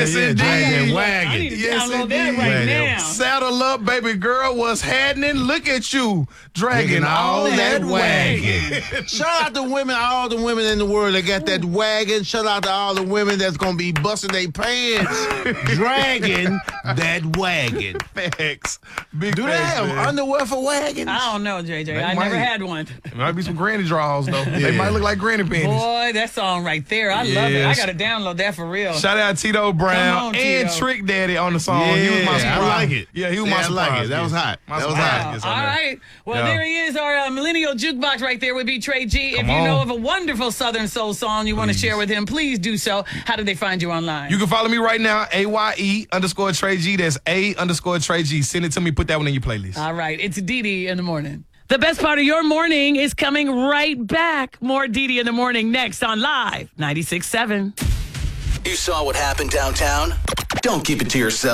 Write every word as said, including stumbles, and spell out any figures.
Yes, yeah, indeed. Dragon I Wagon. need to Yes, download that indeed. right Wagon. now. Saddle up, baby girl. What's happening? Look at you, dragging Dragging all all that that wagon. wagon. Shout out to women, all the women in the world that got that wagon. Shout out to all the women that's gonna be busting their pants, dragging that wagon. Facts. Big Do they facts, have man. underwear for wagons? I don't know, J J. They I might. never had one. There might be some granny draws though. They Yeah. might look like granny panties. Boy, that song right there. I love it. I Yes. got to download that for real. Shout out Tito Brown Come on, and Tito. Trick Daddy on the song. he was my Yeah, surprise. I like it. Yeah, he was Yeah, my I surprise. like it. That was guest. hot. My That was surprise hot. guest All on there. right. Well, Yeah. there he is, our uh, millennial jukebox right there would be Trey G. Come if you on. know of a wonderful Southern soul song you want to Please. share with him, please do so. How do they find you online? You can follow me right now, A Y E underscore Trey G. That's A underscore Trey G. Send it to me. Put that one in your playlist. All right. It's Dee Dee in the morning. The best part of your morning is coming right back. More Dee Dee in the morning next on Live ninety-six point seven. You saw what happened downtown? Don't keep it to yourself.